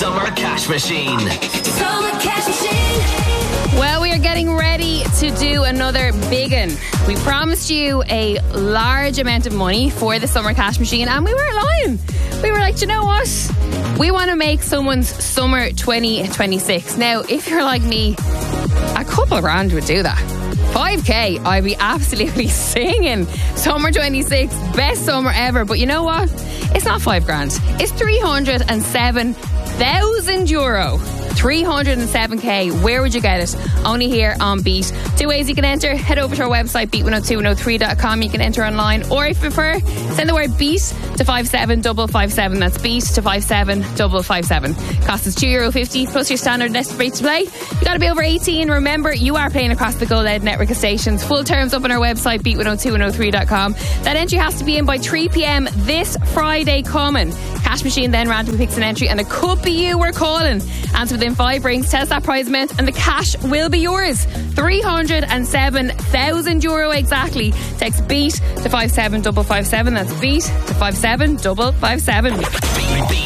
Summer Cash Machine. Summer Cash Machine. Well, we are getting ready to do another big one. We promised you a large amount of money for the Summer Cash Machine, and we weren't lying. We were like, you know what? We want to make someone's summer 2026. Now, if you're like me, a couple of grand would do that. 5k, I'd be absolutely singing summer 26, best summer ever. But you know what? It's not 5 grand. It's 307,000 euro. 307k. Where would you get it? Only here on Beat. 2 ways you can enter. Head over to our website, beat102103.com. You can enter online, or if you prefer, send the word beat to 57557. That's beat to 57557. Cost is €2.50 plus your standard nested rate to play. You got to be over 18. Remember, you are playing across the Go Loud network of stations. Full terms up on our website, beat102103.com. That entry has to be in by 3 p.m. this Friday coming. Cash Machine then randomly picks an entry, and it could be you we're calling. Answer within 5 rings, tell us that prize amount, and the cash will be yours. 307,000 euro exactly. Text BEAT to 57557. That's BEAT to 57557. Beat